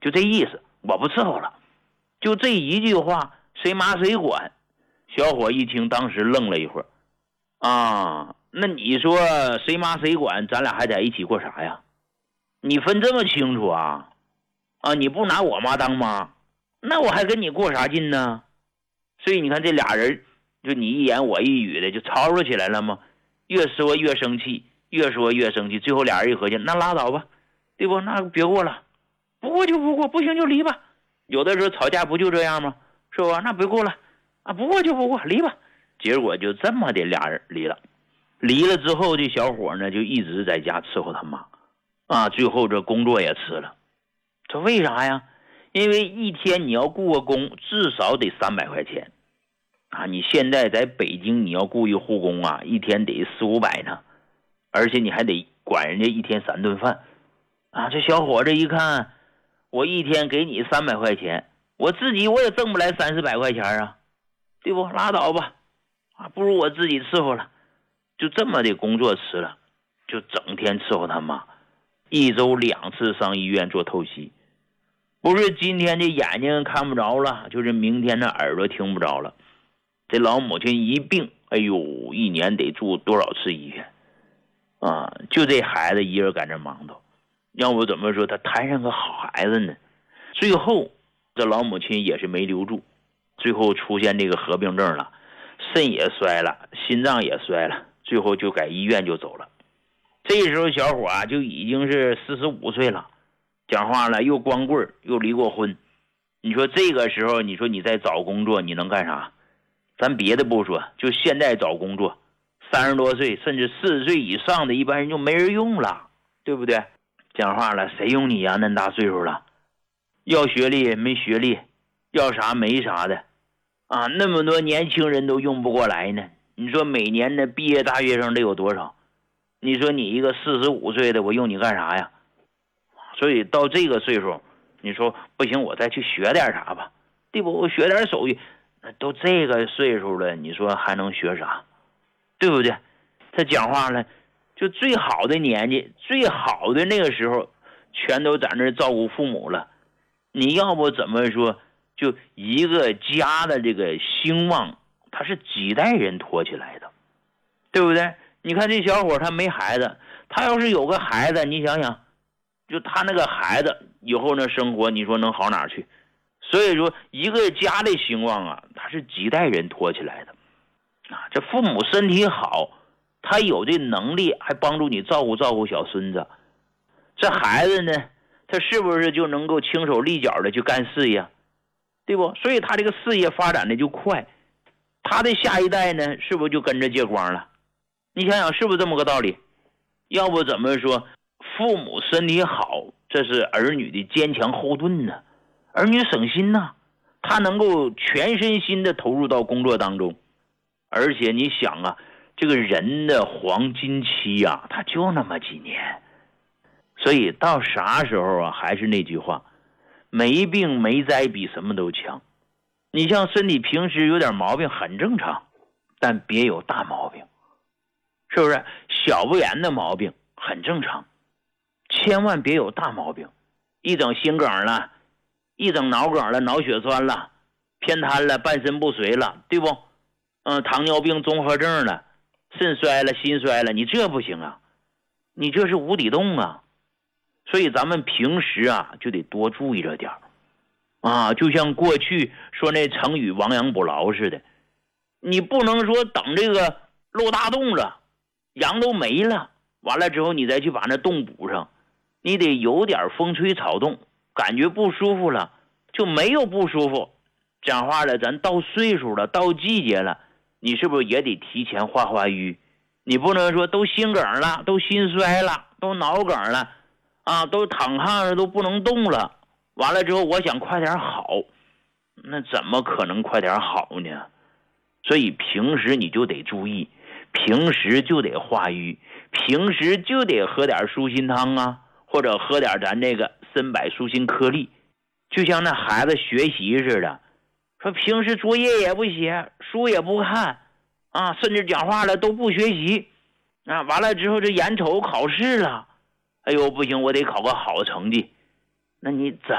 就这意思，我不伺候了。就这一句话，谁骂谁管。小伙一听，当时愣了一会儿。啊，那你说谁骂谁管，咱俩还在一起过啥呀？你分这么清楚啊？啊，你不拿我妈当妈，那我还跟你过啥劲呢？所以你看这俩人，就你一言我一语的，就吵吵起来了吗？越说越生气，越说越生气，最后俩人一合计，那拉倒吧，对不？那别过了，不过就不过，不行就离吧。有的时候吵架不就这样吗？是吧？那别过了啊，不过就不过，离吧。结果就这么的，俩人离了。离了之后，这小伙呢就一直在家伺候他妈啊，最后这工作也辞了。这为啥呀？因为一天你要雇个工，至少得300块钱啊！你现在在北京，你要雇一护工啊，一天得400-500呢，而且你还得管人家一天3顿饭啊！这小伙子一看，我一天给你300块钱，我自己我也挣不来30-40块钱啊，对不？拉倒吧，啊，不如我自己伺候了，就这么的工作辞了，就整天伺候他妈，一周2次上医院做透析。不是今天这眼睛看不着了，就是明天这耳朵听不着了。这老母亲一病，哎呦，一年得住多少次医院啊！就这孩子一人赶这忙头，要不怎么说他摊上个好孩子呢？最后这老母亲也是没留住，最后出现这个合并症了，肾也衰了，心脏也衰了，最后就在医院就走了。这时候小伙啊就已经是45岁了，讲话了，又光棍又离过婚。你说这个时候，你说你再找工作，你能干啥？咱别的不说，就现在找工作，30多岁甚至40岁以上的一般人就没人用了，对不对？讲话了，谁用你呀？那大岁数了，要学历没学历，要啥没啥的啊！那么多年轻人都用不过来呢。你说每年的毕业大学生得有多少？你说你一个45岁的，我用你干啥呀？所以到这个岁数，你说不行，我再去学点啥吧，对不？我学点手艺，都这个岁数了，你说还能学啥？对不对？他讲话了，就最好的年纪，最好的那个时候，全都在那照顾父母了。你要不怎么说，就一个家的这个兴旺，它是几代人托起来的，对不对？你看这小伙他没孩子，他要是有个孩子，你想想，就他那个孩子以后那生活，你说能好哪去？所以说一个家的兴旺啊，他是几代人托起来的啊。这父母身体好，他有这能力，还帮助你照顾照顾小孙子。这孩子呢，他是不是就能够轻手利脚的去干事业，对不？所以他这个事业发展的就快，他的下一代呢，是不是就跟着借光了？你想想是不是这么个道理？要不怎么说父母身体好，这是儿女的坚强后盾呢？儿女省心呢，他能够全身心的投入到工作当中。而且你想啊，这个人的黄金期啊，他就那么几年，所以到啥时候啊，还是那句话，没病没灾比什么都强。你像身体平时有点毛病很正常，但别有大毛病，是不是？小不言的毛病很正常，千万别有大毛病，一整心梗了，一整脑梗了，脑血栓了，偏瘫了，半身不遂了，对不？糖尿病综合症了，肾衰了，心衰了，你这不行啊，你这是无底洞啊。所以咱们平时啊就得多注意着点啊，就像过去说那成语亡羊补牢似的，你不能说等这个漏大洞了，羊都没了，完了之后你再去把那洞补上，你得有点风吹草动，感觉不舒服了就没有不舒服。讲话了，咱到岁数了，到季节了，你是不是也得提前化化瘀？你不能说都心梗了，都心衰了，都脑梗了啊，都躺炕上都不能动了，完了之后我想快点好，那怎么可能快点好呢？所以平时你就得注意，平时就得化瘀，平时就得喝点舒心汤啊，或者喝点咱这个参柏舒心颗粒。就像那孩子学习似的，说平时作业也不写，书也不看啊，甚至讲话了都不学习啊，完了之后这眼瞅考试了，哎呦不行，我得考个好成绩，那你怎